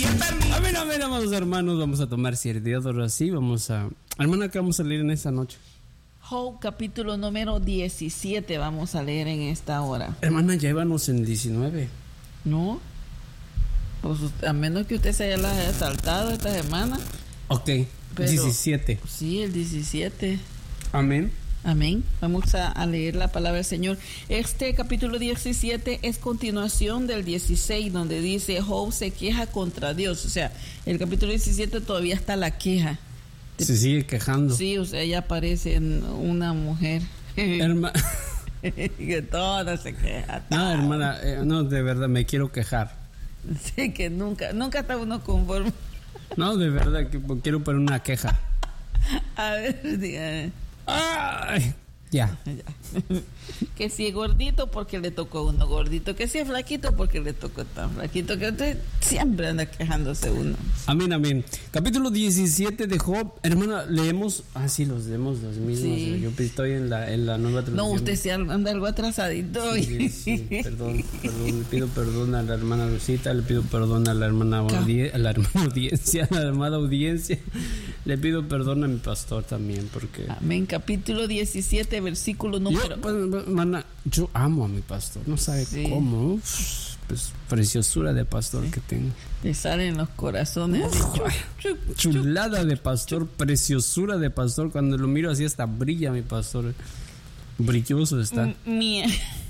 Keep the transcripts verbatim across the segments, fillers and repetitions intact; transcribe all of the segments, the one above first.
Amén, amén, amados hermanos. Vamos a tomar cierto así. Vamos a... Hermana, ¿qué vamos a leer en esta noche? Job, capítulo número diecisiete, vamos a leer en esta hora. Hermana, llévanos en diecinueve. ¿No? Pues, a menos que usted se haya las haya saltado esta semana. Ok, Pero, diecisiete. Sí, el diecisiete. Amén. Amén. Vamos a, a leer la palabra del Señor. Este capítulo diecisiete es continuación del dieciséis, donde dice Job se queja contra Dios. O sea, el capítulo diecisiete todavía está la queja. Se sigue quejando. Sí, o sea, ya aparece una mujer. Hermana. Que toda se queja. No, hermana, eh, no, de verdad, me quiero quejar. Sí, que nunca, nunca está uno conforme. No, de verdad, que quiero poner una queja. A ver, dígame. ¡Ay! Ya. Ya. Que si es gordito porque le tocó uno gordito, que si es flaquito porque le tocó tan flaquito, que usted siempre anda quejándose uno. Amén, amén. Capítulo diecisiete de Job. Hermana, leemos, ah sí, los leemos los mismos. Sí. Yo estoy en la, en la nueva traducción. No, usted se anda algo atrasadito. Sí, sí, perdón, perdón, le pido perdón a la hermana Lucita, le pido perdón a la hermana audiencia, a la hermana audiencia, a la hermana audiencia, le pido perdón a mi pastor también, porque... Amén, capítulo diecisiete, versículo número... Yo, pues, hermana, yo amo a mi pastor, no sabe sí. cómo, uf, pues preciosura de pastor sí. que tengo. Le salen los corazones. Uf, chup, chup, chulada chup, de pastor, chup. Preciosura de pastor, cuando lo miro así hasta brilla mi pastor, brilloso está. Mi,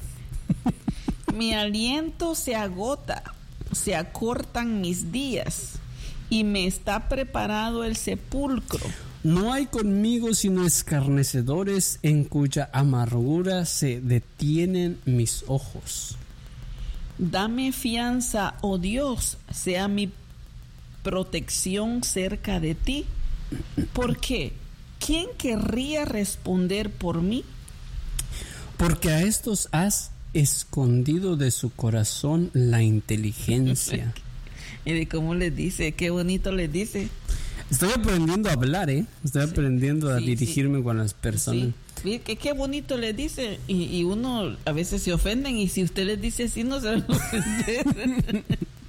mi aliento se agota, se acortan mis días y me está preparado el sepulcro. No hay conmigo sino escarnecedores en cuya amargura se detienen mis ojos. Dame fianza, oh Dios, sea mi protección cerca de ti. ¿Por qué? ¿Quién querría responder por mí? Porque a estos has escondido de su corazón la inteligencia. ¿Y de cómo les dice? Qué bonito les dice. Estoy aprendiendo a hablar, ¿eh? Estoy sí, aprendiendo a sí, dirigirme sí. con las personas. Sí. Que qué bonito les dice. Y, y uno a veces se ofenden. Y si usted les dice así, no se van a ofender.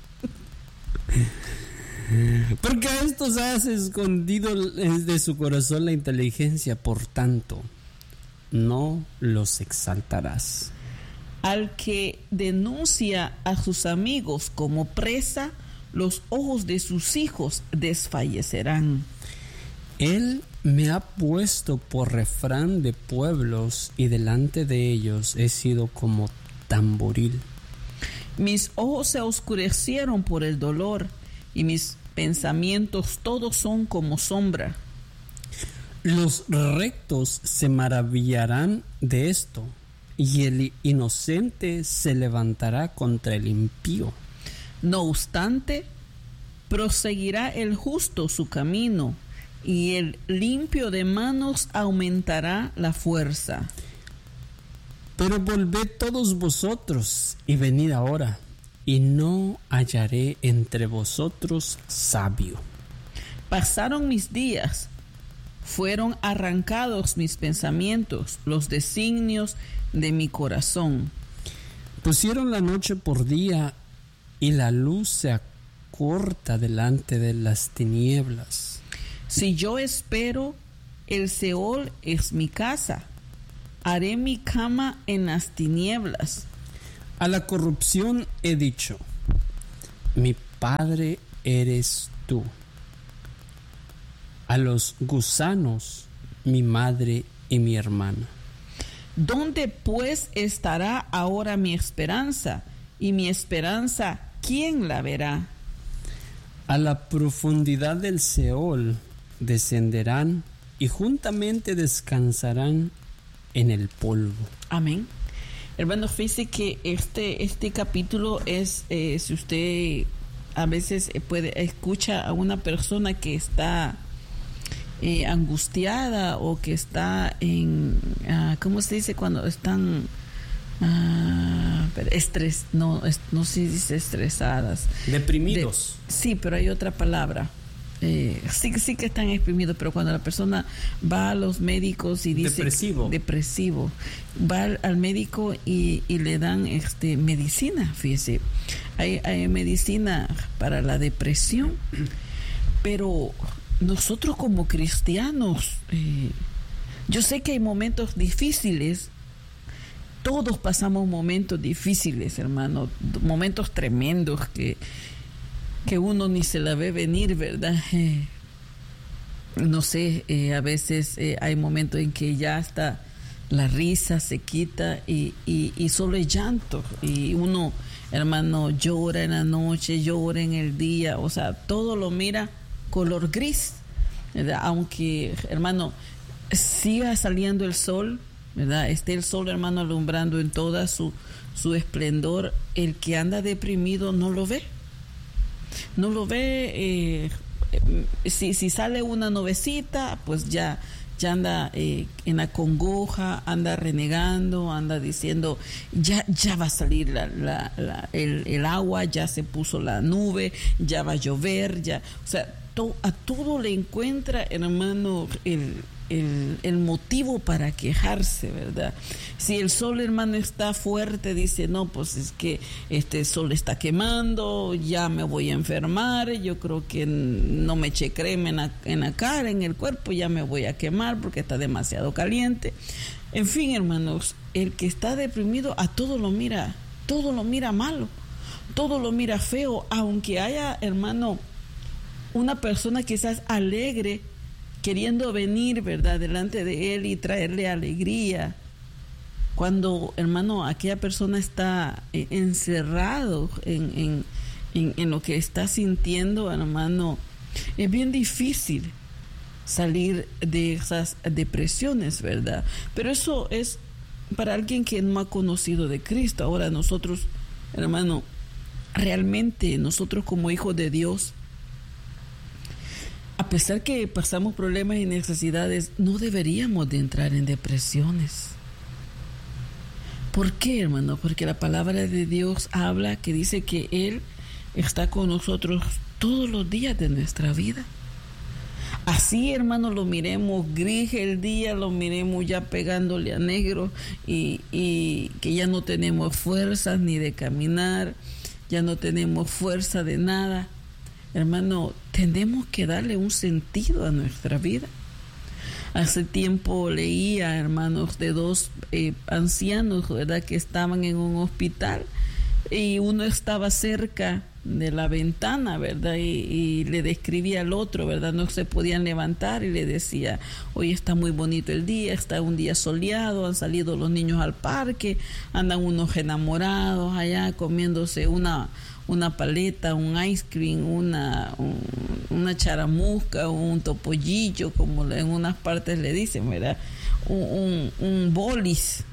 Porque a estos has escondido de su corazón la inteligencia. Por tanto, no los exaltarás. Al que denuncia a sus amigos como presa, los ojos de sus hijos desfallecerán. Él me ha puesto por refrán de pueblos y delante de ellos he sido como tamboril. Mis ojos se oscurecieron por el dolor y mis pensamientos todos son como sombra. Los rectos se maravillarán de esto y el inocente se levantará contra el impío. No obstante, proseguirá el justo su camino, y el limpio de manos aumentará la fuerza. Pero volved todos vosotros y venid ahora, y no hallaré entre vosotros sabio. Pasaron mis días, fueron arrancados mis pensamientos, los designios de mi corazón. Pusieron la noche por día, y la luz se acorta delante de las tinieblas. Si yo espero, el Seol es mi casa. Haré mi cama en las tinieblas. A la corrupción he dicho, mi padre eres tú. A los gusanos, mi madre y mi hermana. ¿Dónde pues estará ahora mi esperanza? Y mi esperanza, ¿quién la verá? A la profundidad del Seol descenderán y juntamente descansarán en el polvo. Amén. Hermano, fíjese que este, este capítulo es, eh, si usted a veces puede escucha a una persona que está eh, angustiada o que está en, uh, ¿cómo se dice cuando están... Ah, pero estrés, no, es, no se dice estresadas. Deprimidos. De, sí, pero hay otra palabra. Eh, sí, sí que están exprimidos, pero cuando la persona va a los médicos y dice... Depresivo. Depresivo. Va al, al médico y, y le dan este medicina, fíjese. hay, hay medicina para la depresión, pero nosotros como cristianos, eh, yo sé que hay momentos difíciles. Todos pasamos momentos difíciles, hermano, momentos tremendos que, que uno ni se la ve venir, ¿verdad? Eh, no sé, eh, a veces eh, hay momentos en que ya hasta la risa se quita y, y, y solo hay llanto. Y uno, hermano, llora en la noche, llora en el día, o sea, todo lo mira color gris, ¿verdad? Aunque, hermano, siga saliendo el sol, ¿verdad? Esté el sol, hermano, alumbrando en toda su, su esplendor, el que anda deprimido no lo ve. No lo ve. Eh, si, si sale una nubecita, pues ya, ya anda eh, en la congoja, anda renegando, anda diciendo, ya, ya va a salir la, la, la, el, el agua, ya se puso la nube, ya va a llover, ya. O sea, to, a todo le encuentra, hermano, el... El, el motivo para quejarse, ¿verdad? Si el sol, hermano, está fuerte, dice, no, pues es que este sol está quemando, ya me voy a enfermar, yo creo que no me eché crema en la, en la cara, en el cuerpo, ya me voy a quemar porque está demasiado caliente. En fin, hermanos, el que está deprimido a todo lo mira, todo lo mira malo, todo lo mira feo, aunque haya, hermano, una persona quizás alegre, queriendo venir, ¿verdad?, delante de él y traerle alegría. Cuando, hermano, aquella persona está eh, encerrado en, en, en, en lo que está sintiendo, hermano, es bien difícil salir de esas depresiones, ¿verdad? Pero eso es para alguien que no ha conocido de Cristo. Ahora nosotros, hermano, realmente nosotros como hijos de Dios, a pesar que pasamos problemas y necesidades, no deberíamos de entrar en depresiones. ¿Por qué, hermano? Porque la palabra de Dios habla que dice que Él está con nosotros todos los días de nuestra vida. Así, hermano, lo miremos gris el día, lo miremos ya pegándole a negro y, y que ya no tenemos fuerzas ni de caminar, ya no tenemos fuerza de nada. Hermano, tenemos que darle un sentido a nuestra vida. Hace tiempo leía, hermanos, de dos eh, ancianos, ¿verdad?, que estaban en un hospital y uno estaba cerca de la ventana, ¿verdad?, y, y le describía al otro, ¿verdad?, no se podían levantar y le decía, hoy está muy bonito el día, está un día soleado, han salido los niños al parque, andan unos enamorados allá comiéndose una una paleta, un ice cream, una, un, una charamusca, un topollillo, como en unas partes le dicen, ¿verdad? Un, un, un bolis.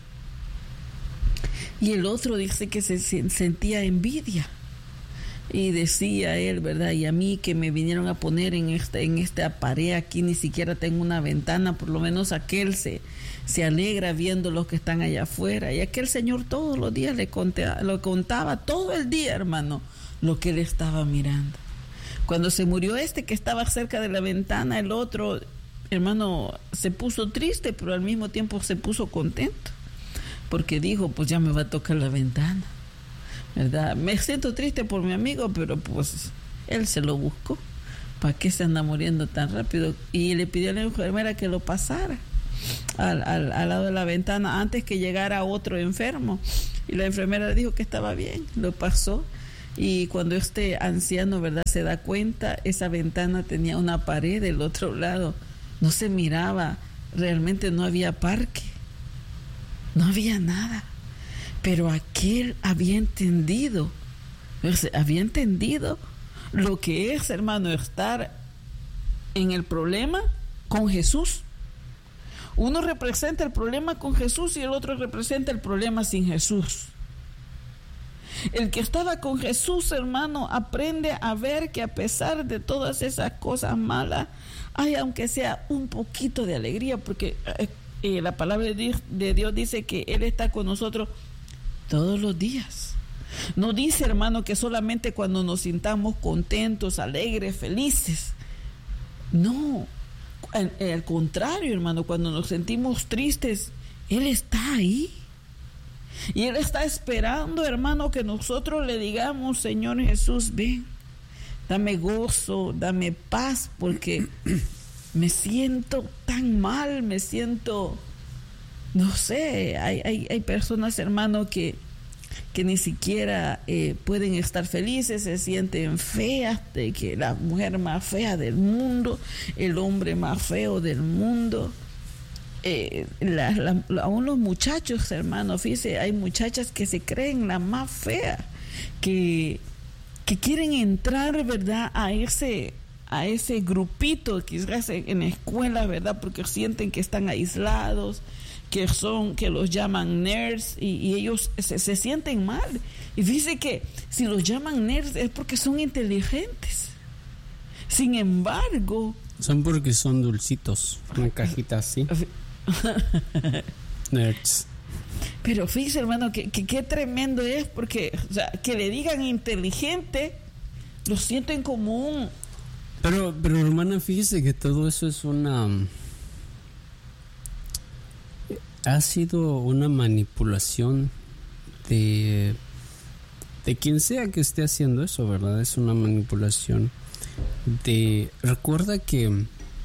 Y el otro dice que se, se sentía envidia. Y decía él, ¿verdad? Y a mí que me vinieron a poner en esta, en esta pared aquí, ni siquiera tengo una ventana, por lo menos aquel se, se alegra viendo los que están allá afuera. Y aquel señor todos los días le contaba, lo contaba todo el día, hermano, lo que él estaba mirando. Cuando se murió este que estaba cerca de la ventana, el otro, hermano, se puso triste, pero al mismo tiempo se puso contento, porque dijo, pues ya me va a tocar la ventana, ¿verdad? Me siento triste por mi amigo, pero pues él se lo buscó. ¿Para qué se anda muriendo tan rápido? Y le pidió a la enfermera que lo pasara al, al, al lado de la ventana antes que llegara otro enfermo. Y la enfermera le dijo que estaba bien, lo pasó. Y cuando este anciano, ¿verdad?, se da cuenta, esa ventana tenía una pared del otro lado. No se miraba, realmente no había parque, no había nada. Pero aquel había entendido, había entendido lo que es, hermano, estar en el problema con Jesús. Uno representa el problema con Jesús y el otro representa el problema sin Jesús. El que estaba con Jesús, hermano, aprende a ver que a pesar de todas esas cosas malas, hay aunque sea un poquito de alegría, porque eh, eh, la palabra de Dios, de Dios dice que Él está con nosotros todos los días. No dice, hermano, que solamente cuando nos sintamos contentos, alegres, felices. No, al, al contrario, hermano, cuando nos sentimos tristes, Él está ahí. Y Él está esperando, hermano, que nosotros le digamos: Señor Jesús, ven, dame gozo, dame paz, porque me siento tan mal, me siento, no sé, hay, hay, hay personas, hermano, que, que ni siquiera eh, pueden estar felices, se sienten feas, de que la mujer más fea del mundo, el hombre más feo del mundo. Eh, la, la, la, aún los muchachos, hermano, fíjese, hay muchachas que se creen la más fea, que, que quieren entrar, ¿verdad?, a ese, a ese grupito quizás en la escuela, ¿verdad?, porque sienten que están aislados, que son, que los llaman nerds, y, y ellos se, se sienten mal. Y fíjese que si los llaman nerds es porque son inteligentes. Sin embargo, son porque son dulcitos, una cajita así. Nerds. Pero fíjese, hermano, que, que, que tremendo es, porque, o sea, que le digan inteligente, lo sienten como un... Pero, pero hermana, fíjese que todo eso es una... ha sido una manipulación de... de quien sea que esté haciendo eso, ¿verdad? Es una manipulación de... Recuerda que...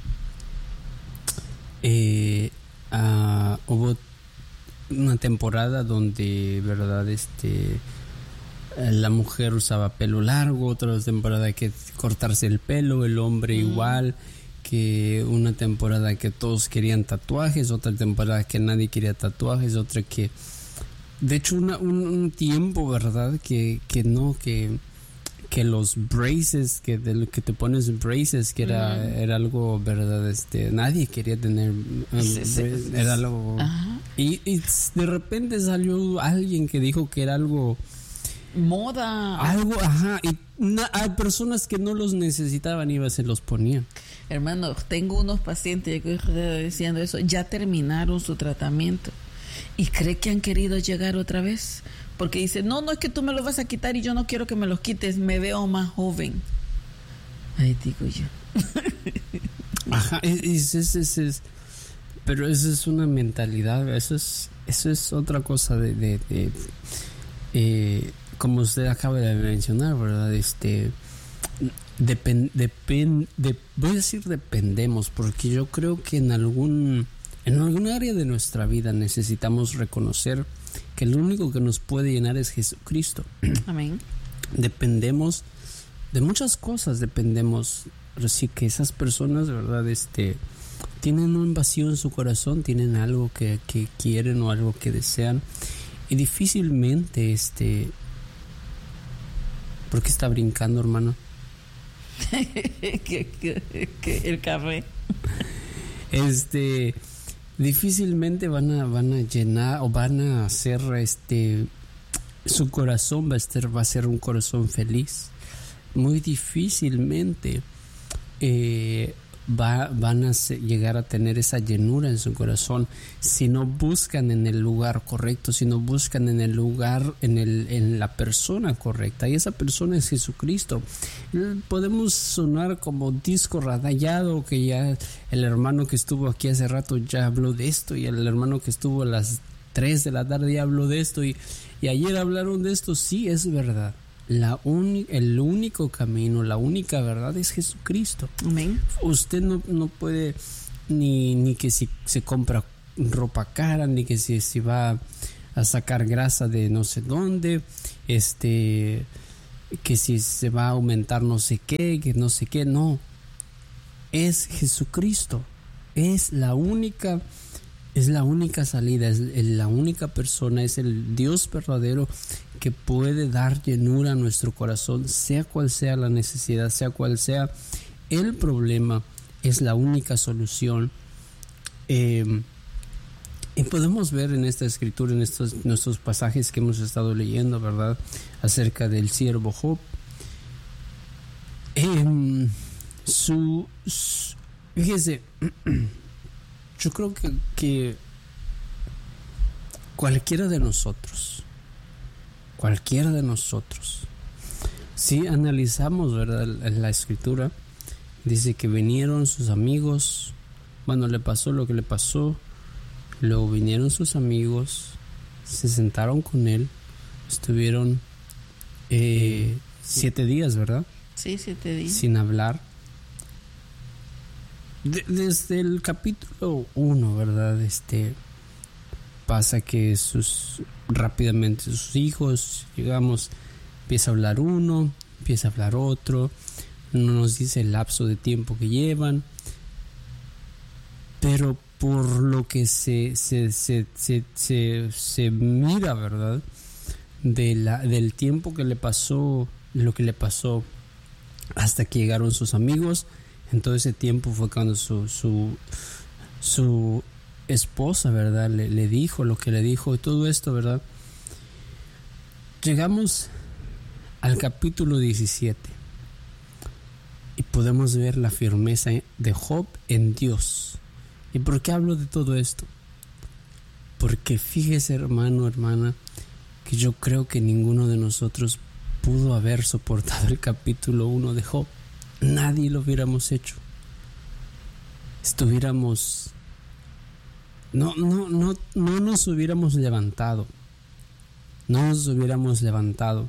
Eh, uh, hubo una temporada donde, verdad, este la mujer usaba pelo largo, otra temporada que cortarse el pelo, el hombre mm. igual, que una temporada que todos querían tatuajes, otra temporada que nadie quería tatuajes, otra que, de hecho, una, un, un tiempo, verdad, que, que no, que que los braces, que de lo que te pones braces, que era, mm. era algo, verdad, este, nadie quería tener, um, sí, sí, era algo, y, y de repente salió alguien que dijo que era algo moda, algo, ajá, y na, hay personas que no los necesitaban y se los ponían. Hermano, tengo unos pacientes que diciendo eso, ya terminaron su tratamiento y cree que han querido llegar otra vez. Porque dice, no, no es que tú me los vas a quitar y yo no quiero que me los quites, me veo más joven. Ahí digo yo. Ajá, es, es, es, es, pero eso es una mentalidad, eso es, eso es otra cosa de, de, de eh, como usted acaba de mencionar, ¿verdad? Este, depend, depend, de, voy a decir dependemos, porque yo creo que en algún, en algún área de nuestra vida necesitamos reconocer que lo único que nos puede llenar es Jesucristo. Amén. Dependemos de muchas cosas, dependemos, así que esas personas, ¿verdad? Este, tienen un vacío en su corazón, tienen algo que, que quieren o algo que desean, y difícilmente, este, ¿por qué está brincando, hermano? que, que, que el café. Este, difícilmente van a van a llenar o van a hacer, este, su corazón va a estar va a ser un corazón feliz. Muy difícilmente eh, va, van a ser, llegar a tener esa llenura en su corazón si no buscan en el lugar correcto, si no buscan en el lugar, en el en la persona correcta, y esa persona es Jesucristo. Podemos sonar como disco rayado, que ya el hermano que estuvo aquí hace rato ya habló de esto, y el hermano que estuvo a las tres de la tarde ya habló de esto, y, y ayer hablaron de esto. Sí, es verdad. La uni, el único camino, la única verdad es Jesucristo. Amén. Usted no, no puede ni, ni que si se compra ropa cara, ni que si, si va a sacar grasa de no sé dónde, este, que si se va a aumentar no sé qué, que no sé qué, no. Es Jesucristo. Es la única, es la única salida, es la única persona, es el Dios verdadero que puede dar llenura a nuestro corazón, sea cual sea la necesidad, sea cual sea el problema, es la única solución. Eh, y podemos ver en esta escritura, en estos nuestros pasajes que hemos estado leyendo, ¿verdad?, acerca del siervo Job. Eh, su, su, fíjese, yo creo que, que cualquiera de nosotros, cualquiera de nosotros, si analizamos, ¿verdad?, la escritura, dice que vinieron sus amigos, bueno, le pasó lo que le pasó, luego vinieron sus amigos, se sentaron con él, estuvieron eh, siete días, ¿verdad? Sí, siete días. Sin hablar. De, desde el capítulo uno, ¿verdad? Este pasa que sus rápidamente sus hijos, digamos, empieza a hablar uno, empieza a hablar otro, no nos dice el lapso de tiempo que llevan, pero por lo que se se se se, se, se mira, ¿verdad? De la, del tiempo que le pasó, lo que le pasó hasta que llegaron sus amigos, en todo ese tiempo fue cuando su su su esposa, ¿verdad? Le, le dijo lo que le dijo y todo esto, ¿verdad? Llegamos al capítulo diecisiete y podemos ver la firmeza de Job en Dios. ¿Y por qué hablo de todo esto? Porque fíjese, hermano, hermana, que yo creo que ninguno de nosotros pudo haber soportado el capítulo uno de Job. Nadie lo hubiéramos hecho. Estuviéramos... No, no, no, no nos hubiéramos levantado. No nos hubiéramos levantado.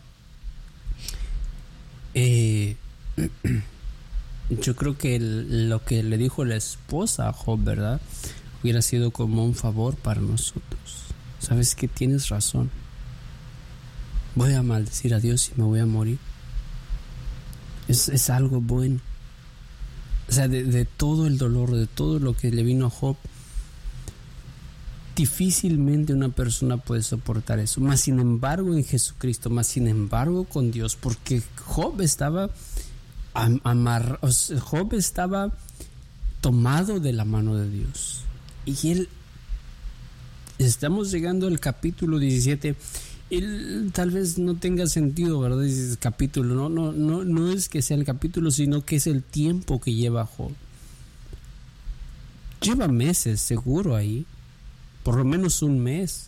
Eh, yo creo que el, lo que le dijo la esposa a Job, ¿verdad? Hubiera sido como un favor para nosotros. ¿Sabes qué? Tienes razón. Voy a maldecir a Dios y me voy a morir. Es, es algo bueno. O sea, de, de todo el dolor, de todo lo que le vino a Job, difícilmente una persona puede soportar eso. Más sin embargo en Jesucristo, más sin embargo con Dios, porque Job estaba amarrado, o sea, Job estaba tomado de la mano de Dios. Y él, estamos llegando al capítulo diecisiete. Él tal vez no tenga sentido, ¿verdad? Ese capítulo, no, no, no, no es que sea el capítulo, sino que es el tiempo que lleva Job. Lleva meses, seguro, ahí. Por lo menos un mes.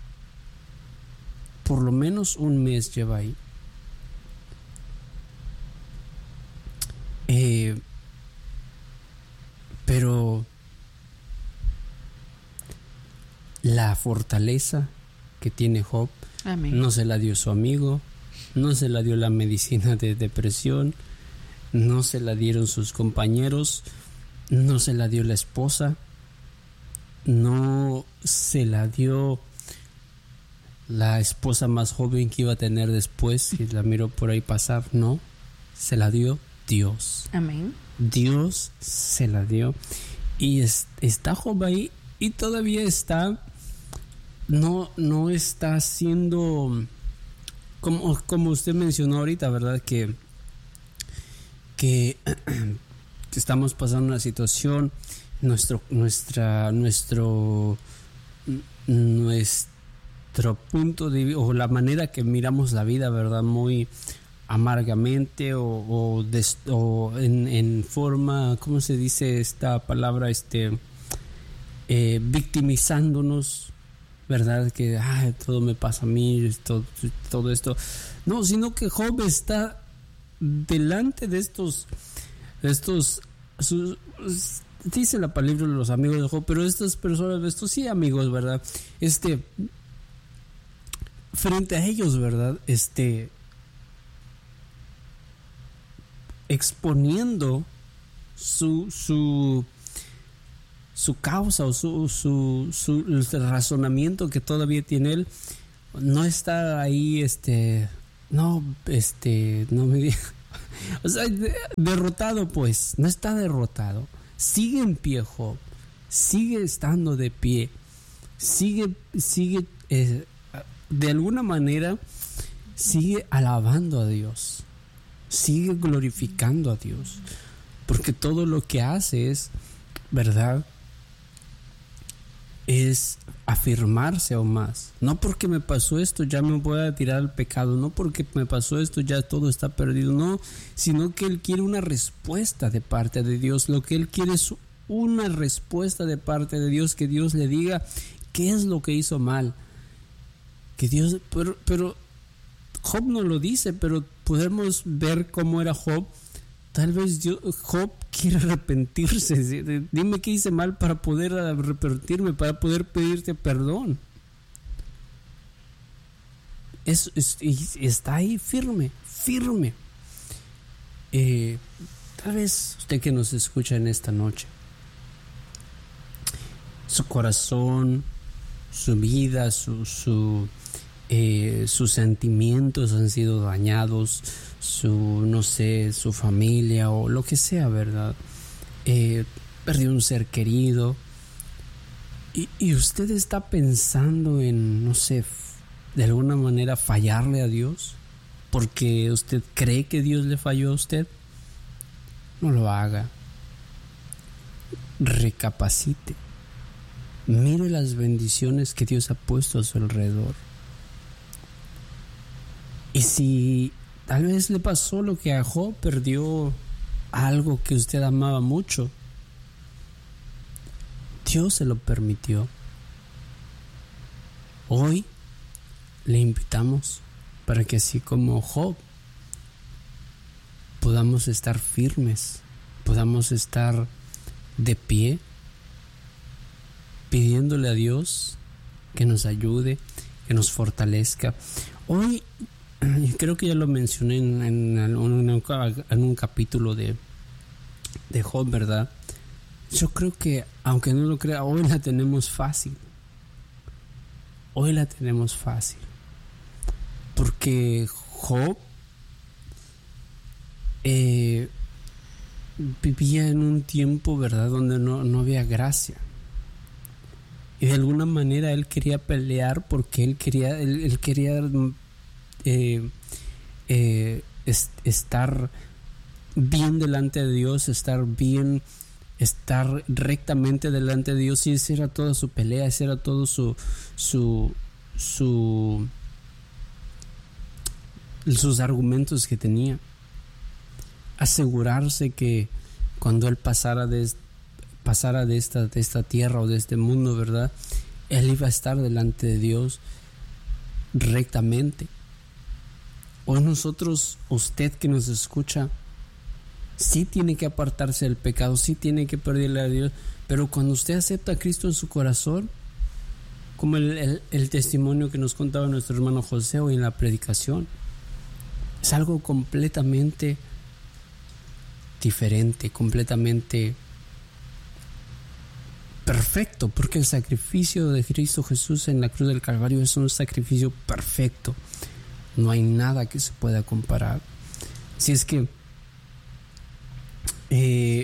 Por lo menos un mes lleva ahí. Eh, pero la fortaleza que tiene Job, amén, no se la dio su amigo, no se la dio la medicina de depresión, no se la dieron sus compañeros, no se la dio la esposa, no se la dio la esposa más joven que iba a tener después, y la miró por ahí pasar, no, se la dio Dios. Amén. Dios se la dio. Y es, está Job ahí y todavía está, no, no está haciendo, como, como usted mencionó ahorita, ¿verdad? Que, que estamos pasando una situación, nuestro, nuestra, nuestro, nuestro punto de vista, o la manera que miramos la vida, ¿verdad? Muy amargamente o, o, des, o en, en forma, ¿cómo se dice esta palabra? Este, eh, victimizándonos, ¿verdad? Que ay, todo me pasa a mí, todo, todo esto. No, sino que Job está delante de estos, estos, sus, dice la palabra de los amigos de Job, pero estas personas, estos sí amigos, ¿verdad? Este, frente a ellos, ¿verdad? Este, exponiendo su su su causa o su su su el razonamiento que todavía tiene él, no está ahí, este, no, este, no me diga, o sea, de, derrotado, pues, no está derrotado, sigue en pie Job, sigue estando de pie, sigue, sigue, eh, de alguna manera, sigue alabando a Dios, sigue glorificando a Dios, porque todo lo que hace es, ¿verdad?, es afirmarse aún más. No porque me pasó esto ya me voy a tirar al pecado, no porque me pasó esto ya todo está perdido, no, sino que él quiere una respuesta de parte de Dios. Lo que él quiere es una respuesta de parte de Dios, que Dios le diga qué es lo que hizo mal, que Dios, pero, pero Job no lo dice, pero podemos ver cómo era Job. Tal vez Dios, Job quiere arrepentirse. Dime qué hice mal para poder arrepentirme, para poder pedirte perdón. es, es, está ahí firme, firme. Eh, tal vez usted que nos escucha en esta noche, su corazón, su vida, su, su, eh, sus sentimientos han sido dañados, su, no sé, su familia o lo que sea, ¿verdad? Eh, perdió un ser querido y, y usted está pensando en, no sé, de alguna manera fallarle a Dios porque usted cree que Dios le falló a usted. No lo haga. Recapacite. Mire las bendiciones que Dios ha puesto a su alrededor. Y si tal vez le pasó lo que a Job, perdió algo que usted amaba mucho, Dios se lo permitió. Hoy le invitamos para que así como Job podamos estar firmes, podamos estar de pie, pidiéndole a Dios que nos ayude, que nos fortalezca. Hoy, creo que ya lo mencioné en, en, en, un, en un capítulo de, de Job, ¿verdad? Yo creo que, aunque no lo crea, hoy la tenemos fácil. Hoy la tenemos fácil. Porque Job eh, vivía en un tiempo, ¿verdad?, donde no, no había gracia. Y de alguna manera él quería pelear porque él quería, él, él quería eh, eh, est- estar bien delante de Dios, estar bien, estar rectamente delante de Dios. Y esa era toda su pelea, ese era todo su, su, su, sus argumentos que tenía. Asegurarse que cuando él pasara de pasara de esta, de esta tierra o de este mundo, ¿verdad?, él iba a estar delante de Dios rectamente. Hoy nosotros, usted que nos escucha, sí tiene que apartarse del pecado, sí tiene que pedirle a Dios, pero cuando usted acepta a Cristo en su corazón, como el, el, el testimonio que nos contaba nuestro hermano José hoy en la predicación, es algo completamente diferente, completamente perfecto, porque el sacrificio de Cristo Jesús en la cruz del Calvario es un sacrificio perfecto. No hay nada que se pueda comparar. Si es que eh,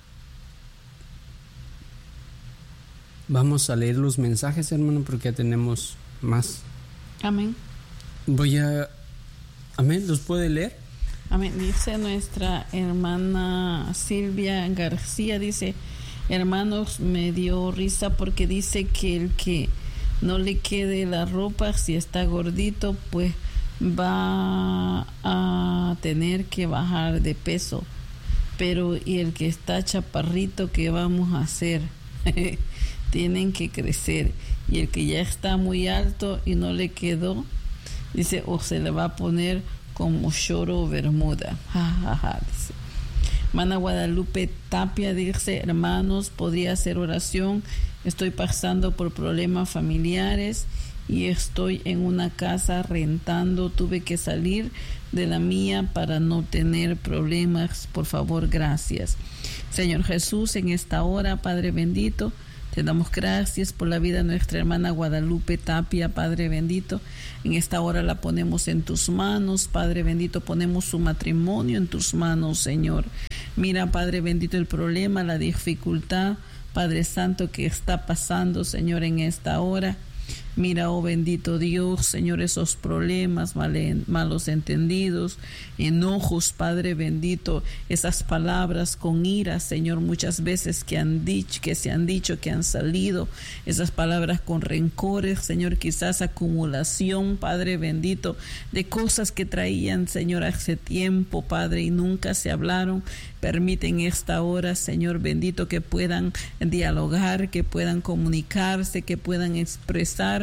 vamos a leer los mensajes, hermano, porque ya tenemos más. Amén. Voy a... Amén, ¿los puede leer? Amén. Dice nuestra hermana Silvia García, dice: hermanos, me dio risa porque dice que el que no le quede la ropa, si está gordito, pues va a tener que bajar de peso. Pero y el que está chaparrito, ¿qué vamos a hacer? Tienen que crecer. Y el que ya está muy alto y no le quedó, dice, o se le va a poner como choro bermuda. Ja, ja, ja, dice. Mana Guadalupe Tapia dice: hermanos, podría hacer oración. Estoy pasando por problemas familiares y estoy en una casa rentando. Tuve que salir de la mía para no tener problemas. Por favor, gracias. Señor Jesús, en esta hora, Padre bendito, te damos gracias por la vida de nuestra hermana Guadalupe Tapia, Padre bendito. En esta hora la ponemos en tus manos, Padre bendito. Ponemos su matrimonio en tus manos, Señor. Mira, Padre bendito, el problema, la dificultad, Padre Santo, que está pasando, Señor, en esta hora. Mira, oh bendito Dios, Señor, esos problemas, malos entendidos, enojos, Padre bendito, esas palabras con ira, Señor, muchas veces que han dicho, que se han dicho, que han salido, esas palabras con rencores, Señor, quizás acumulación, Padre bendito, de cosas que traían, Señor, hace tiempo, Padre, y nunca se hablaron. Permite en esta hora, Señor bendito, que puedan dialogar, que puedan comunicarse, que puedan expresar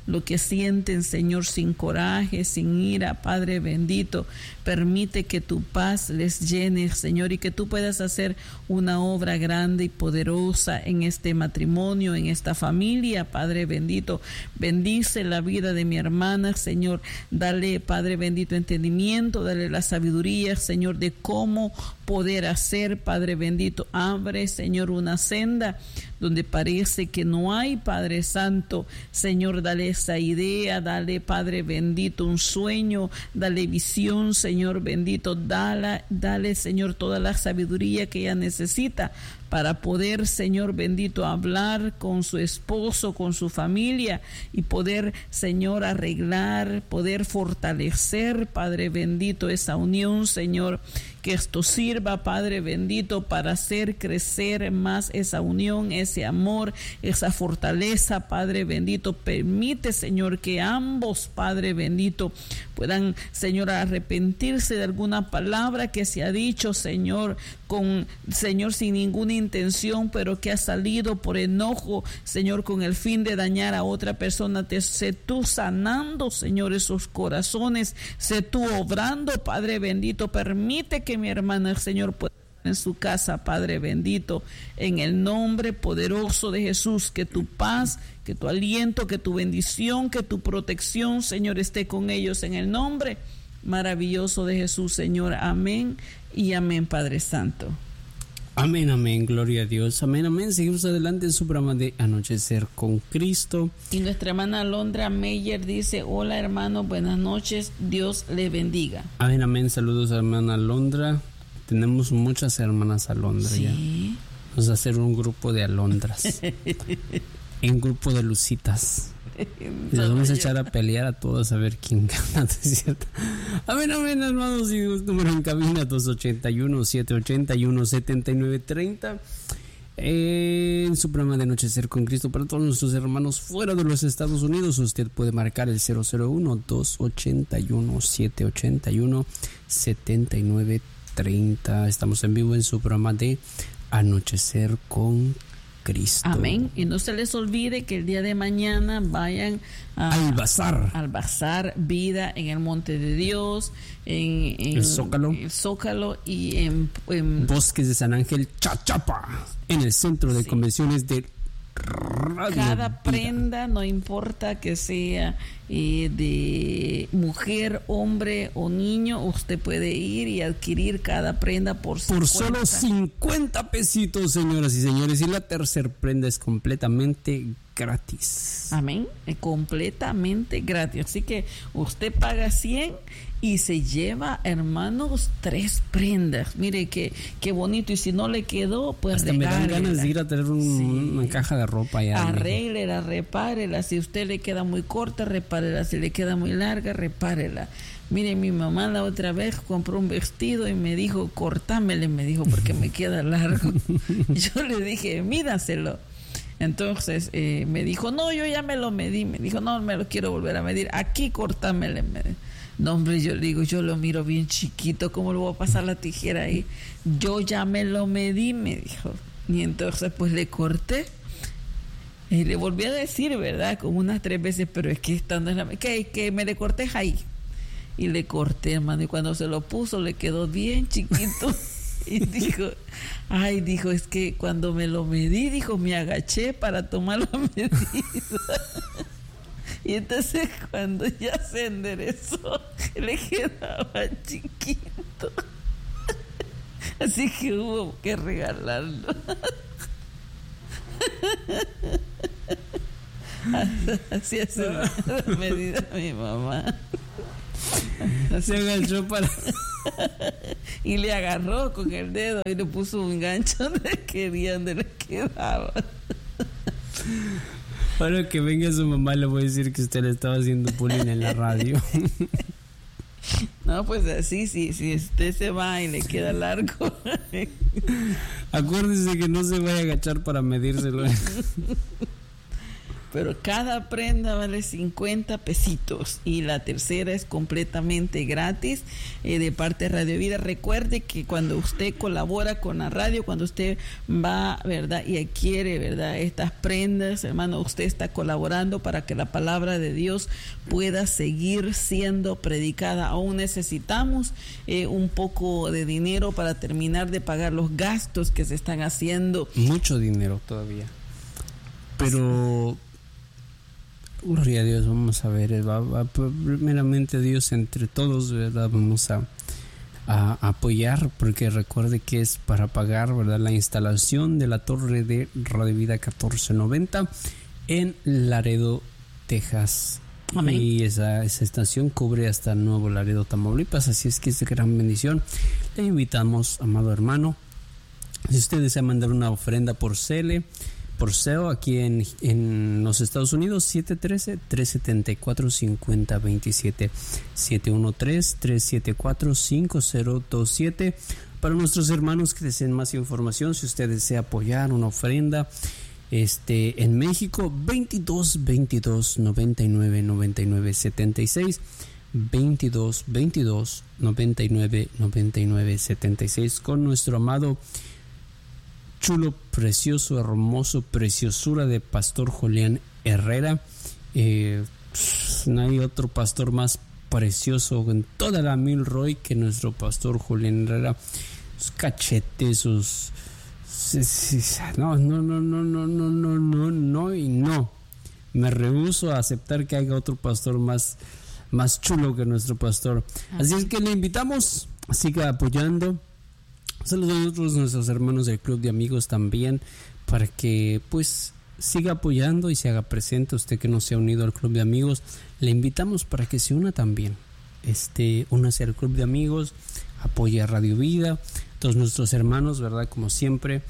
lo que sienten, Señor, sin coraje, sin ira, Padre bendito. Permite que tu paz les llene, Señor, y que tú puedas hacer una obra grande y poderosa en este matrimonio, en esta familia, Padre bendito. Bendice la vida de mi hermana, Señor. Dale, Padre bendito, entendimiento, dale la sabiduría, Señor, de cómo poder hacer, Padre bendito. Abre, Señor, una senda donde parece que no hay, Padre Santo. Señor, dale esa idea, dale, Padre bendito, un sueño, dale visión, Señor bendito, dale, dale, Señor, toda la sabiduría que ella necesita para poder, Señor bendito, hablar con su esposo, con su familia y poder, Señor, arreglar, poder fortalecer, Padre bendito, esa unión, Señor. Que esto sirva, Padre bendito, para hacer crecer más esa unión, ese amor, esa fortaleza, Padre bendito. Permite, Señor, que ambos, Padre bendito, puedan, Señor, arrepentirse de alguna palabra que se ha dicho, Señor, con, Señor, sin ninguna intención, pero que ha salido por enojo, Señor, con el fin de dañar a otra persona. Te sé tú sanando, Señor, esos corazones, sé tú obrando, Padre bendito. Permite que mi hermana, Señor, pueda en su casa, Padre bendito, en el nombre poderoso de Jesús. Que tu paz, que tu aliento, que tu bendición, que tu protección, Señor, esté con ellos en el nombre maravilloso de Jesús, Señor. Amén y amén, Padre Santo. Amén, amén, gloria a Dios, amén, amén. Seguimos adelante en su programa de Anochecer con Cristo. Y nuestra hermana Alondra Meyer dice: hola hermano, buenas noches, Dios le bendiga. Amén, amén, saludos a hermana Alondra. Tenemos muchas hermanas Alondra. Sí. Ya. Vamos a hacer un grupo de alondras. Un grupo de lucitas. Y las vamos a echar a pelear a todas a ver quién gana, ¿no es cierto? Amén, amén, hermanos. Y número en cabina dos ochenta y uno, siete ochenta y uno, setenta y nueve treinta. Eh, en su programa de Anochecer con Cristo para todos nuestros hermanos fuera de los Estados Unidos, usted puede marcar el cero cero uno, dos ochenta y uno, siete ochenta y uno, setenta y nueve treinta. Estamos en vivo en su programa de Anochecer con Cristo. Amén. Y no se les olvide que el día de mañana vayan a, al bazar. Al bazar Vida en el Monte de Dios, en, en el Zócalo, el Zócalo y en, en Bosques de San Ángel, Chachapa, en el centro de sí. convenciones de Radio Cada Vida. prenda, no importa que sea eh, de mujer, hombre o niño, usted puede ir y adquirir cada prenda por por solo cincuenta pesitos, señoras y señores, y la tercera prenda es completamente gratis. Amén, es completamente gratis. Así que usted paga cien y se lleva, hermanos, tres prendas. Mire qué qué bonito. Y si no le quedó, pues hasta me dan ganas de ir a tener un, sí. una caja de ropa ya. Arréglela, repárela. Si a usted le queda muy corta, repárela. Si le queda muy larga, repárela. Mire, mi mamá la otra vez compró un vestido y me dijo, cortámele, me dijo, porque me queda largo. Yo le dije, míraselo. Entonces eh, me dijo, no, yo ya me lo medí. Me dijo, no, me lo quiero volver a medir. Aquí cortámele. Me dijo. No, hombre, yo le digo, yo lo miro bien chiquito, ¿cómo le voy a pasar la tijera ahí? Yo ya me lo medí, me dijo. Y entonces pues le corté. Y le volví a decir, ¿verdad? Como unas tres veces, pero es que estando en la... Que, que me le corté ahí. Y le corté, hermano, y cuando se lo puso le quedó bien chiquito. Y dijo, ay, dijo, es que cuando me lo medí, dijo, me agaché para tomar la medida. Y entonces cuando ya se enderezó, le quedaba chiquito. Así que hubo que regalarlo. Así es la medida mi mamá. Se agachó para... y le agarró con el dedo y le puso un gancho donde quería, donde le quedaba. Ahora que venga su mamá le voy a decir que usted le estaba haciendo bullying en la radio. No, pues así, si, si usted se va y le queda largo. Acuérdese que no se vaya a agachar para medírselo. pero cada prenda vale cincuenta pesitos y la tercera es completamente gratis eh, de parte de Radio Vida. Recuerde que cuando usted colabora con la radio, cuando usted va, ¿verdad?, y adquiere, ¿verdad?, estas prendas, hermano, usted está colaborando para que la palabra de Dios pueda seguir siendo predicada. Aún necesitamos eh, un poco de dinero para terminar de pagar los gastos que se están haciendo. Mucho dinero todavía. Pero, gloria a Dios, vamos a ver, va, va, primeramente Dios, entre todos, ¿verdad?, vamos a, a apoyar, porque recuerde que es para pagar, ¿verdad?, la instalación de la torre de Radio Vida catorce noventa en Laredo, Texas. Amén. Y esa, esa estación cubre hasta Nuevo Laredo, Tamaulipas, así es que es de gran bendición. Le invitamos, amado hermano, si usted desea mandar una ofrenda por C L, por S E O aquí en, en los Estados Unidos, siete uno tres, tres siete cuatro, cinco cero dos siete, siete uno tres, tres siete cuatro, cinco cero dos siete. Para nuestros hermanos que deseen más información, si usted desea apoyar una ofrenda, este en México, veintidós veintidós noventa y nueve noventa y nueve setenta y seis, veintidós veintidós noventa y nueve noventa y nueve setenta y seis, con nuestro amado, chulo, precioso, hermoso, preciosura de Pastor Julián Herrera. Eh, no hay otro pastor más precioso en toda la Milroy que nuestro Pastor Julián Herrera. Sus cachetes, sus... No, no, no, no, no, no, no, no, no y no. Me rehúso a aceptar que haya otro pastor más, más chulo que nuestro pastor. Así es que le invitamos, siga apoyando. Saludos a nosotros, nuestros hermanos del Club de Amigos también, para que pues siga apoyando y se haga presente. Usted que no se ha unido al Club de Amigos, le invitamos para que se una también. Este, únase al Club de Amigos, apoye a Radio Vida, todos nuestros hermanos, ¿verdad? Como siempre,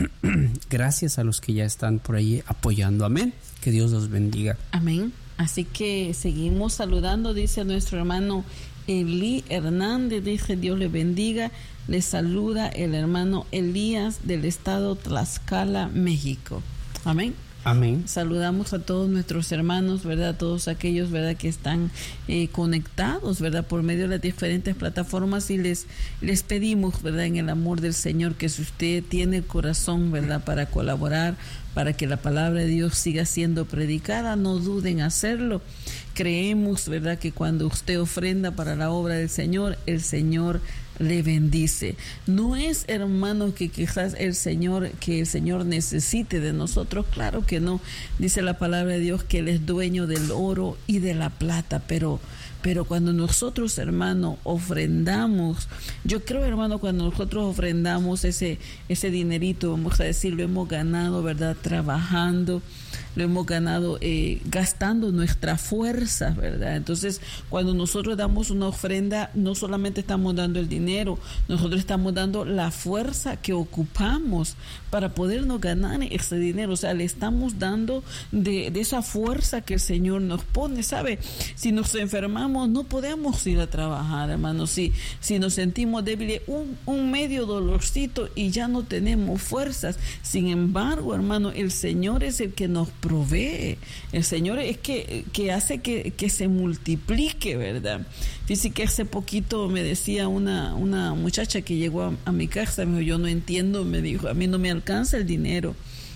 gracias a los que ya están por ahí apoyando. Amén. Que Dios los bendiga. Amén. Así que seguimos saludando, dice nuestro hermano Eli Hernández, dice Dios le bendiga. Le saluda el hermano Elías del estado Tlaxcala, México. Amén. Amén. Saludamos a todos nuestros hermanos, ¿verdad? Todos aquellos, ¿verdad?, que están eh, conectados, ¿verdad?, por medio de las diferentes plataformas, y les, les pedimos, ¿verdad?, en el amor del Señor, que si usted tiene el corazón, ¿verdad?, para colaborar, para que la palabra de Dios siga siendo predicada, no duden en hacerlo. Creemos, ¿verdad?, que cuando usted ofrenda para la obra del Señor, el Señor le bendice. No es, hermano, que quizás el Señor, que el Señor necesite de nosotros, claro que no. Dice la palabra de Dios que Él es dueño del oro y de la plata, pero Pero cuando nosotros, hermano, ofrendamos, yo creo, hermano, cuando nosotros ofrendamos ese, ese dinerito, vamos a decir, lo hemos ganado, ¿verdad?, trabajando, lo hemos ganado eh, gastando nuestra fuerza, ¿verdad? Entonces, cuando nosotros damos una ofrenda, no solamente estamos dando el dinero, nosotros estamos dando la fuerza que ocupamos para podernos ganar ese dinero. O sea, le estamos dando de, de esa fuerza que el Señor nos pone, ¿sabe? Si nos enfermamos, no podemos ir a trabajar, hermano. Si, si nos sentimos débiles, un, un medio dolorcito y ya no tenemos fuerzas. Sin embargo, hermano, el Señor es el que nos provee. El Señor es que, que hace que, que se multiplique, ¿verdad? Fíjese que hace poquito me decía una, una muchacha que llegó a, a mi casa, me dijo, yo no entiendo, me dijo, a mí no me alcanza el dinero.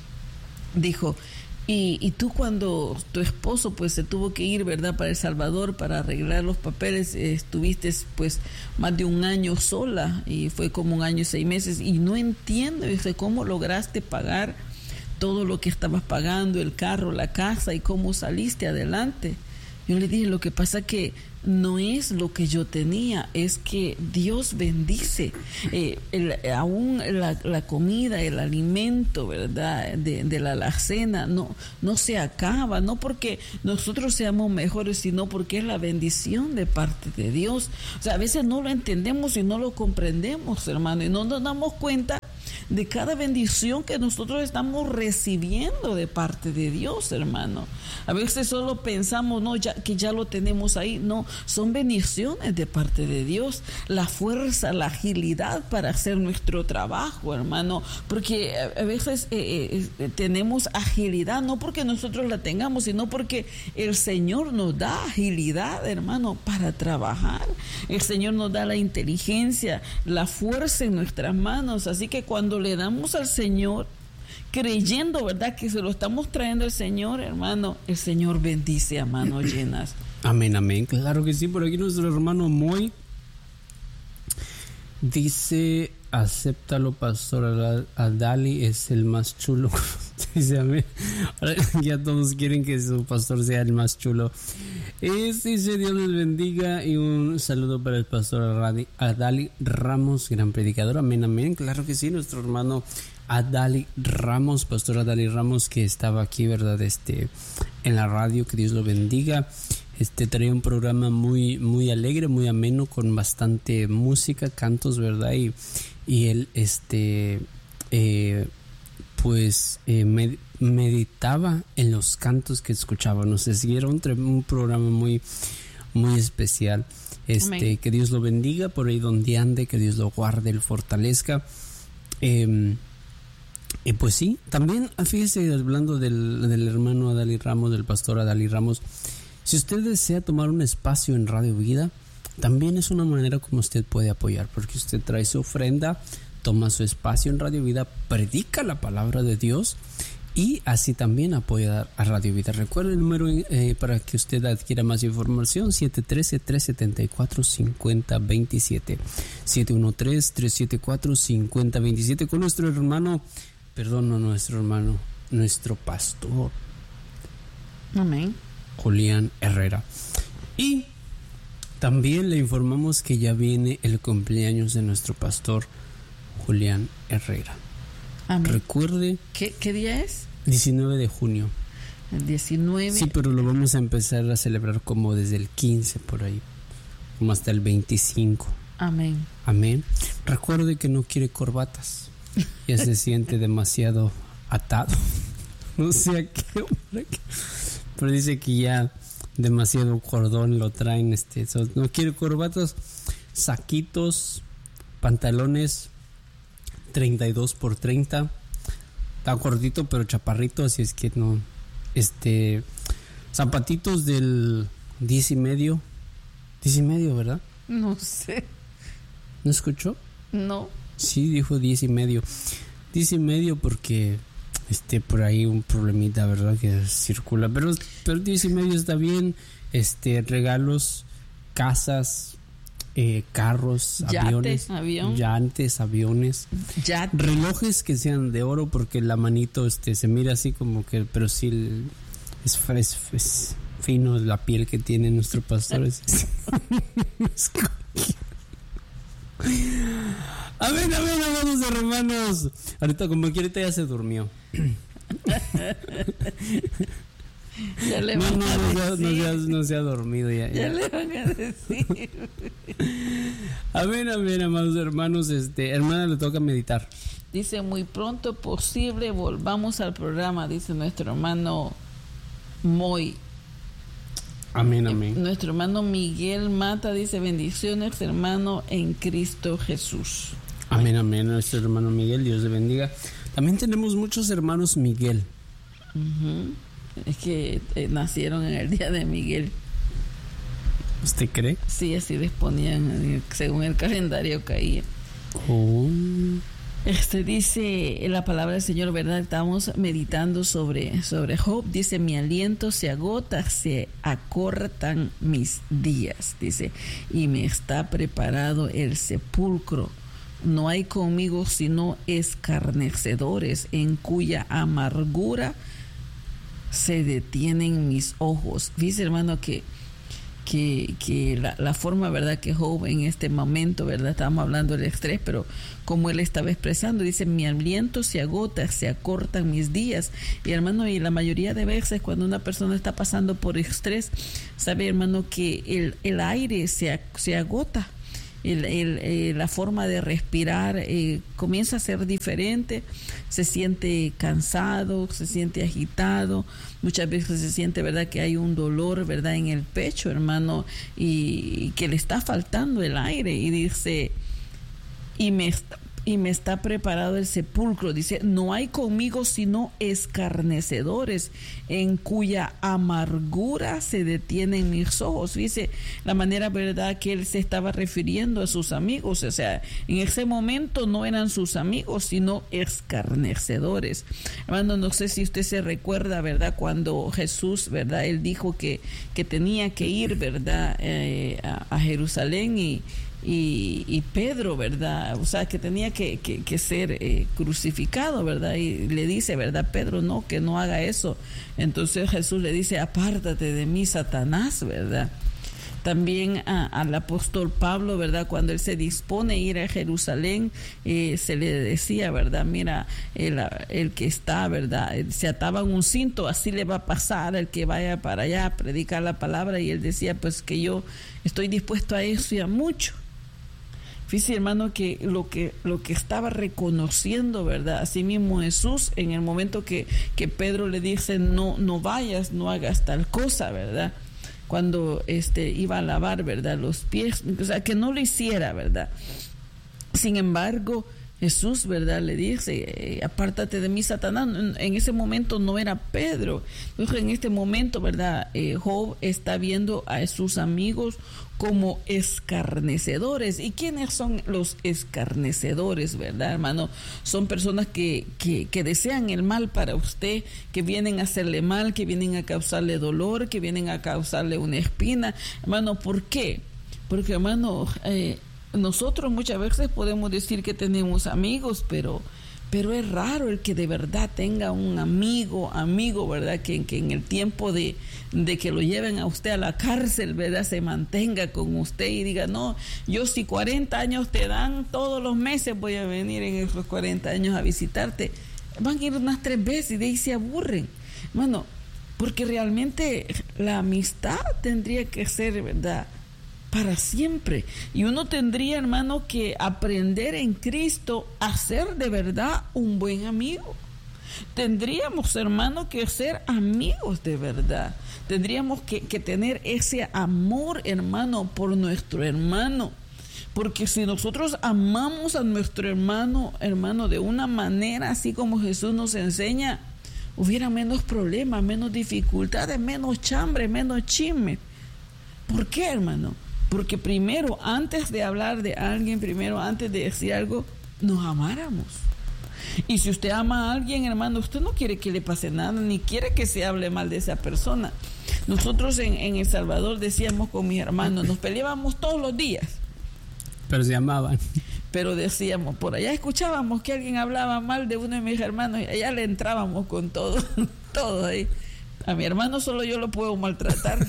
Dijo, Y, y tú cuando tu esposo pues se tuvo que ir, ¿verdad?, para El Salvador para arreglar los papeles, eh, estuviste pues más de un año sola, y fue como un año y seis meses, y no entiendo, dice, ¿cómo lograste pagar todo lo que estabas pagando, el carro, la casa, y cómo saliste adelante? Yo le dije, lo que pasa que no es lo que yo tenía, es que Dios bendice. Eh, el, aún la, la comida, el alimento, ¿verdad?, de, de la alacena no, no se acaba, no porque nosotros seamos mejores, sino porque es la bendición de parte de Dios. O sea, a veces no lo entendemos y no lo comprendemos, hermano, y no nos damos cuenta de cada bendición que nosotros estamos recibiendo de parte de Dios, hermano. A veces solo pensamos, no, ya, que ya lo tenemos ahí. No, son bendiciones de parte de Dios. La fuerza, la agilidad para hacer nuestro trabajo, hermano. Porque a veces eh, eh, tenemos agilidad, no porque nosotros la tengamos, sino porque el Señor nos da agilidad, hermano, para trabajar. El Señor nos da la inteligencia, la fuerza en nuestras manos. Así que cuando le damos al Señor, creyendo, ¿verdad?, que se lo estamos trayendo al Señor, hermano, el Señor bendice a manos llenas. Amén, amén. Claro que sí. Por aquí nuestro hermano Moy dice: acéptalo, pastor Adali, es el más chulo. Dice amén. Ahora ya todos quieren que su pastor sea el más chulo. Es, dice: Dios les bendiga y un saludo para el pastor Adali Ramos, gran predicador. Amén, amén. Claro que sí, nuestro hermano Adali Ramos, pastor Adali Ramos, que estaba aquí, ¿verdad? Este, en la radio, que Dios lo bendiga. Este traía un programa muy, muy alegre, muy ameno, con bastante música, cantos, ¿verdad? Y, y él, este, eh, pues, eh, med- meditaba en los cantos que escuchaba. No sé si era un, un programa muy, muy especial. Este, Amén. Que Dios lo bendiga por ahí donde ande, que Dios lo guarde, lo fortalezca. Eh, eh, pues sí, también, fíjese, hablando del, del hermano Adali Ramos, del pastor Adali Ramos, si usted desea tomar un espacio en Radio Vida, también es una manera como usted puede apoyar, porque usted trae su ofrenda, toma su espacio en Radio Vida, predica la palabra de Dios y así también apoya a Radio Vida. Recuerde el número eh, para que usted adquiera más información: siete uno tres, tres siete cuatro, cinco cero dos siete, siete uno tres, tres siete cuatro, cinco cero dos siete, con nuestro hermano, perdón, no nuestro hermano, nuestro pastor. Amén. Julián Herrera. Y también le informamos que ya viene el cumpleaños de nuestro pastor Julián Herrera. Amén. Recuerde. ¿Qué, qué día es? diecinueve de junio. El diecinueve. Sí, pero lo vamos a empezar a celebrar como desde el quince por ahí, como hasta el veinticinco. Amén. Amén. Recuerde que no quiere corbatas. Ya se siente demasiado atado. No sé a qué hombre. Pero dice que ya demasiado cordón lo traen. Este, so, no quiere corbatas, saquitos, pantalones treinta y dos por treinta. Está gordito pero chaparrito, así es que no. Este, zapatitos del diez y medio. diez y medio, ¿verdad? No sé. ¿No escuchó? No. Sí, dijo diez y medio. diez y medio porque este por ahí un problemita, ¿verdad? Que circula, pero pero diez y medio está bien. Este, regalos, casas, eh, carros, Yates, aviones, avión. llantes, aviones, Yate. relojes que sean de oro, porque la manito este se mira así como que, pero sí es, es, es fino la piel que tiene nuestro pastor. Es, Amén, amén, amados hermanos. Ahorita como que ahorita ya se durmió. Ya le no, van no, a no, se ha, no, decir. se ha, no se ha dormido ya, Ya ya. le van a decir. Amén, amén, amados hermanos. Este, hermana, le toca meditar. Dice: muy pronto posible volvamos al programa, dice nuestro hermano Moy. Amén, amén. Nuestro hermano Miguel Mata dice: bendiciones, hermano, en Cristo Jesús. Amén, amén. Nuestro hermano Miguel, Dios le bendiga. También tenemos muchos hermanos Miguel. Uh-huh. Es que eh, nacieron en el día de Miguel. ¿Usted cree? Sí, así les ponían, eh, según el calendario caía. Oh. Este dice la palabra del Señor, ¿verdad? Estamos meditando sobre, sobre Job. Dice: mi aliento se agota, se acortan mis días. Dice: y me está preparado el sepulcro. No hay conmigo sino escarnecedores, en cuya amargura se detienen mis ojos. Dice, hermano, que que, que la, la forma, ¿verdad?, que Job en este momento, ¿verdad?, estábamos hablando del estrés, pero como él estaba expresando, dice: mi aliento se agota, se acortan mis días. Y hermano, y la mayoría de veces cuando una persona está pasando por estrés, sabe, hermano, que el, el aire se, se agota. el, el, eh, la forma de respirar eh, comienza a ser diferente, se siente cansado, se siente agitado, muchas veces se siente, ¿verdad?, que hay un dolor, ¿verdad?, en el pecho, hermano, y, y que le está faltando el aire, y dice, y me está y me está preparado el sepulcro. Dice, no hay conmigo sino escarnecedores, en cuya amargura se detienen mis ojos. Dice, la manera, verdad, que él se estaba refiriendo a sus amigos. O sea, en ese momento no eran sus amigos, sino escarnecedores. Hermano, no sé si usted se recuerda, verdad, cuando Jesús, verdad, él dijo que, que tenía que ir, verdad, eh, a, a Jerusalén, y Y, y Pedro, ¿verdad? O sea, que tenía que, que, que ser eh, crucificado, ¿verdad? Y le dice, ¿verdad? Pedro, no, que no haga eso. Entonces Jesús le dice, apártate de mí, Satanás, ¿verdad? También a, al apóstol Pablo, ¿verdad? Cuando él se dispone a ir a Jerusalén, eh, se le decía, ¿verdad? Mira, el, el que está, ¿verdad? Se ataban un cinto, así le va a pasar al que vaya para allá a predicar la palabra. Y él decía, pues que yo estoy dispuesto a eso y a mucho. Fíjese, hermano, que lo que lo que estaba reconociendo, ¿verdad?, así mismo Jesús, en el momento que, que Pedro le dice, no, no vayas, no hagas tal cosa, ¿verdad?, cuando este iba a lavar, ¿verdad?, los pies, o sea, que no lo hiciera, ¿verdad? Sin embargo, Jesús, ¿verdad?, le dice, apártate de mí, Satanás. En ese momento no era Pedro. Entonces, en este momento, ¿verdad?, eh, Job está viendo a sus amigos como escarnecedores. ¿Y quiénes son los escarnecedores, verdad, hermano? Son personas que, que, que desean el mal para usted, que vienen a hacerle mal, que vienen a causarle dolor, que vienen a causarle una espina. Hermano, ¿por qué? Porque, hermano, eh, nosotros muchas veces podemos decir que tenemos amigos, pero pero es raro el que de verdad tenga un amigo, amigo, ¿verdad? Que, que en el tiempo de, de que lo lleven a usted a la cárcel, ¿verdad?, se mantenga con usted y diga, no, yo si cuarenta años te dan, todos los meses voy a venir en esos cuarenta años a visitarte. Van a ir unas tres veces y de ahí se aburren. Bueno, porque realmente la amistad tendría que ser, ¿verdad?, para siempre. Y uno tendría, hermano, que aprender en Cristo a ser de verdad un buen amigo. Tendríamos, hermano, que ser amigos de verdad. Tendríamos que, que tener ese amor, hermano, por nuestro hermano. Porque si nosotros amamos a nuestro hermano, hermano, de una manera así como Jesús nos enseña, hubiera menos problemas, menos dificultades, menos chambre, menos chisme. ¿Por qué, hermano? Porque primero, antes de hablar de alguien, primero, antes de decir algo, nos amáramos. Y si usted ama a alguien, hermano, usted no quiere que le pase nada, ni quiere que se hable mal de esa persona. Nosotros en, en El Salvador decíamos con mis hermanos, nos peleábamos todos los días. Pero se amaban. Pero decíamos, por allá escuchábamos que alguien hablaba mal de uno de mis hermanos y allá le entrábamos con todo, todo ahí. A mi hermano solo yo lo puedo maltratar.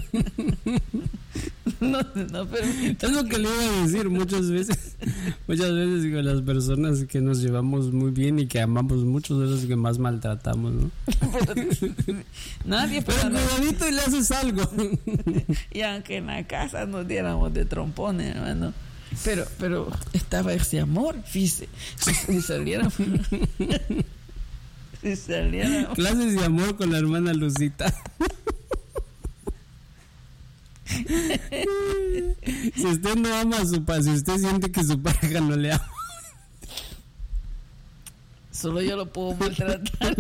No, no permito. Es lo que le iba a decir muchas veces. Muchas veces con las personas que nos llevamos muy bien y que amamos mucho, de los que más maltratamos, ¿no? Pero, nadie pero cuidadito y le haces algo. Y aunque en la casa nos diéramos de trompones, hermano, pero, pero estaba ese amor, fíjese, si saliéramos. Si saliéramos. Clases de amor con la hermana Lucita. Si usted no ama a su pareja, si usted siente que su pareja no le ama, solo yo lo puedo maltratar.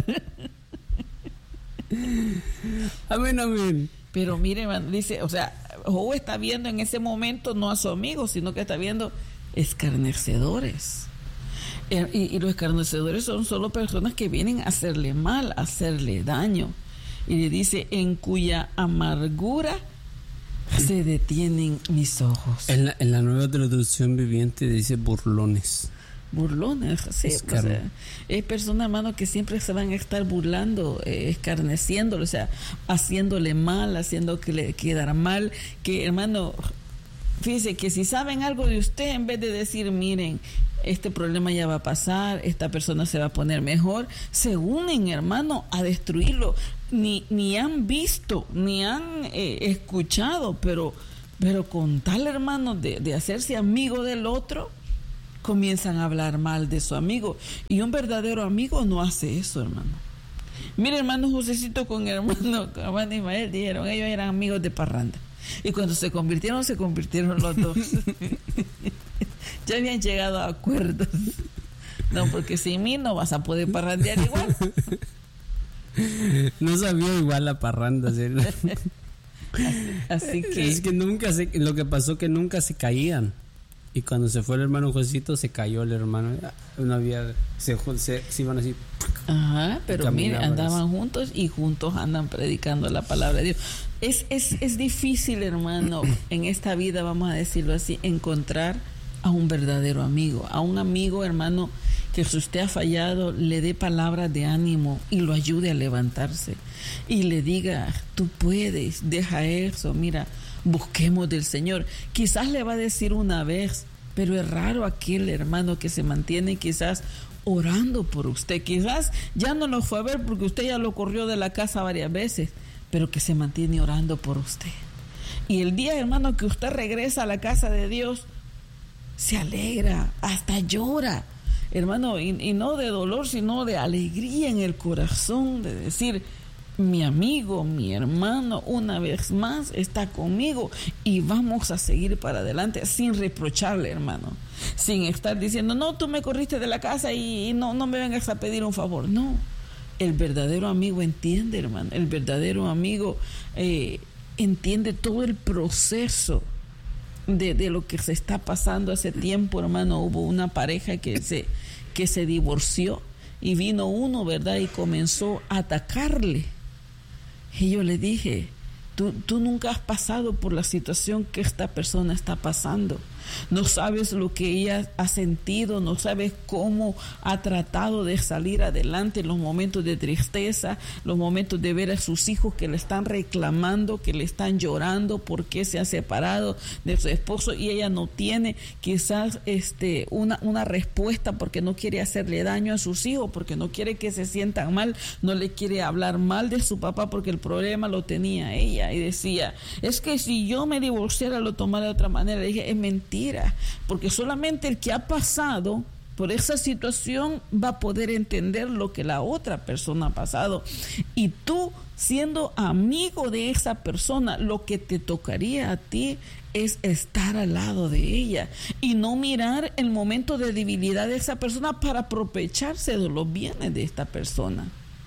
Amén, amén. Pero mire, man, dice, o sea, Job está viendo en ese momento no a su amigo, sino que está viendo escarnecedores. Y, y los escarnecedores son solo personas que vienen a hacerle mal, a hacerle daño. Y le dice, en cuya amargura se detienen mis ojos. En la, en la Nueva Traducción Viviente dice burlones. Burlones, sí. O sea, es personas, hermano, que siempre se van a estar burlando, eh, escarneciéndole, o sea, haciéndole mal, haciendo que le quedara mal. Que, hermano, fíjese que si saben algo de usted, en vez de decir, miren, este problema ya va a pasar, esta persona se va a poner mejor, se unen, hermano, a destruirlo. Ni, ni han visto, ni han eh, escuchado, pero, Pero con tal, hermano, de, de hacerse amigo del otro, comienzan a hablar mal de su amigo. Y un verdadero amigo no hace eso, hermano. Mire, hermano Josecito con hermano, con hermano Ismael, dijeron, ellos eran amigos de parranda. Y cuando se convirtieron, se convirtieron los dos. Ya habían llegado a acuerdos. No, porque sin mí no vas a poder parrandear igual. No sabía igual la parranda, ¿sí? así, así que... Es que nunca se... Lo que pasó que nunca se caían. Y cuando se fue el hermano Josecito, se cayó el hermano. No había... Se, se, se iban así... Ajá, pero mire, andaban juntos y juntos andan predicando la palabra de Dios. Es, es, es difícil, hermano, en esta vida, vamos a decirlo así, encontrar a un verdadero amigo, a un amigo, hermano, que si usted ha fallado, le dé palabras de ánimo y lo ayude a levantarse y le diga, tú puedes, deja eso, mira, busquemos del Señor. Quizás le va a decir una vez, pero es raro aquel hermano que se mantiene quizás orando por usted. Quizás ya no lo fue a ver porque usted ya lo corrió de la casa varias veces, pero que se mantiene orando por usted. Y el día, hermano, que usted regresa a la casa de Dios, se alegra, hasta llora, hermano, y, y no de dolor, sino de alegría en el corazón, de decir, mi amigo, mi hermano, una vez más está conmigo y vamos a seguir para adelante sin reprocharle, hermano, sin estar diciendo, no, tú me corriste de la casa y, y no, no me vengas a pedir un favor. No, el verdadero amigo entiende, hermano, el verdadero amigo eh, entiende todo el proceso de, de lo que se está pasando. Hace tiempo, hermano, hubo una pareja que se, que se divorció y vino uno, ¿verdad? Y comenzó a atacarle. Y yo le dije, tú, tú nunca has pasado por la situación que esta persona está pasando. No sabes lo que ella ha sentido, no sabes cómo ha tratado de salir adelante en los momentos de tristeza, los momentos de ver a sus hijos que le están reclamando, que le están llorando porque se ha separado de su esposo y ella no tiene quizás este, una, una respuesta porque no quiere hacerle daño a sus hijos, porque no quiere que se sientan mal, no le quiere hablar mal de su papá porque el problema lo tenía ella. Y decía, es que si yo me divorciara lo tomara de otra manera. Le dije, es mentira. Porque solamente el que ha pasado por esa situación va a poder entender lo que la otra persona ha pasado. Y tú, siendo amigo de esa persona, lo que te tocaría a ti es estar al lado de ella y no mirar el momento de debilidad de esa persona para aprovecharse de los bienes de esta persona.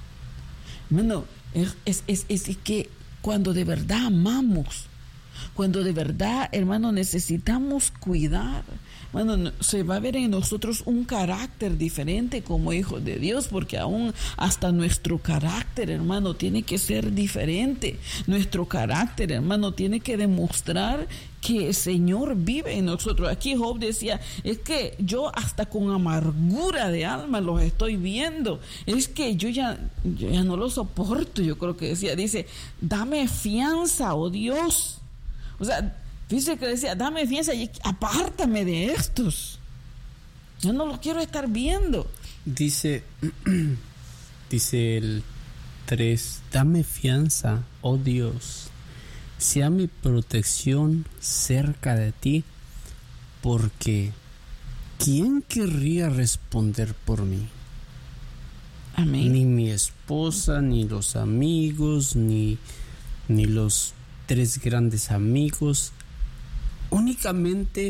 Bueno, es, es, es, es que cuando de verdad amamos, cuando de verdad, hermano, necesitamos cuidar, bueno, se va a ver en nosotros un carácter diferente como hijos de Dios, porque aún hasta nuestro carácter, hermano, tiene que ser diferente. Nuestro carácter, hermano, tiene que demostrar que el Señor vive en nosotros. Aquí Job decía, es que yo hasta con amargura de alma los estoy viendo. Es que yo ya, yo ya no lo soporto, yo creo que decía, dice, dame fianza, oh Dios. O sea, fíjese que decía, dame fianza y apártame de estos. Yo no los quiero estar viendo. Dice, dice el tres, dame fianza, oh Dios, sea mi protección cerca de ti, porque ¿quién querría responder por mí? Amén. Ni mi esposa, ni los amigos, ni, ni los tres grandes amigos, únicamente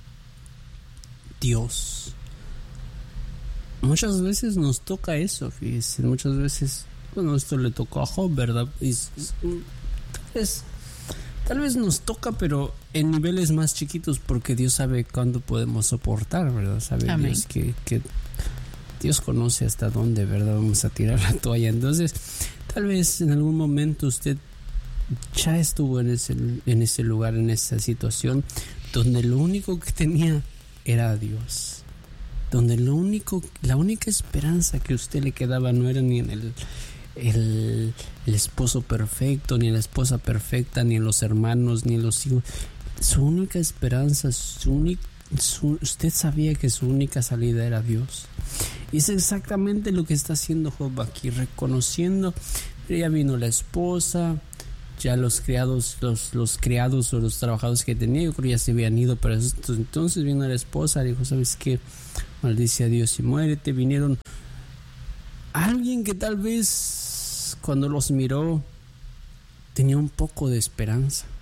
Dios. Muchas veces nos toca eso, fíjese, muchas veces, bueno, esto le tocó a Job, ¿verdad? Es, es, tal vez, tal vez nos toca, pero en niveles más chiquitos, porque Dios sabe cuándo podemos soportar, ¿verdad? Sabe Amén. Dios que, que Dios conoce hasta dónde, ¿verdad? Vamos a tirar la toalla. Entonces, tal vez en algún momento usted ya estuvo en ese, en ese lugar, en esa situación donde lo único que tenía era a Dios, donde lo único, la única esperanza que a usted le quedaba no era ni en el, el, el esposo perfecto, ni en la esposa perfecta, ni en los hermanos, ni en los hijos. Su única esperanza, su única, su, usted sabía que su única salida era Dios. Y es exactamente lo que está haciendo Job aquí, reconociendo, ya vino la esposa, ya los criados, los, los criados o los trabajadores que tenía, yo creo que ya se habían ido, pero entonces vino la esposa, dijo, ¿sabes qué? Maldice a Dios y muérete. Vinieron alguien que tal vez cuando los miró tenía un poco de esperanza.